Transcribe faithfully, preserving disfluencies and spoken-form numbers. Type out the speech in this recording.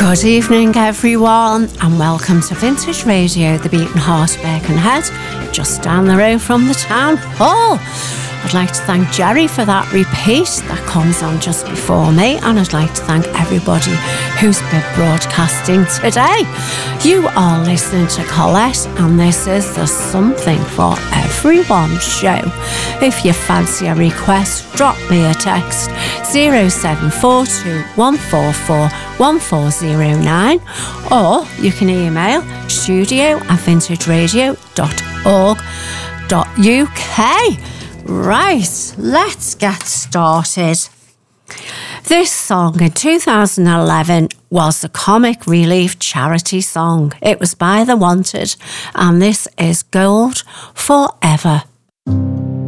Good evening, everyone, and welcome to Vintage Radio, the Beaten Heart of Birkenhead, just down the road from the town hall. I'd like to thank Jerry for that repeat that comes on just before me, and I'd like to thank everybody who's been broadcasting today. You are listening to Colette, and this is the Something for Everyone show. If you fancy a request, drop me a text zero seven four two one four four one four zero nine, or you can email studio at vintage radio dot org dot U K. Right, let's get started. This song in two thousand eleven was the Comic Relief charity song. It was by The Wanted, and this is Gold Forever.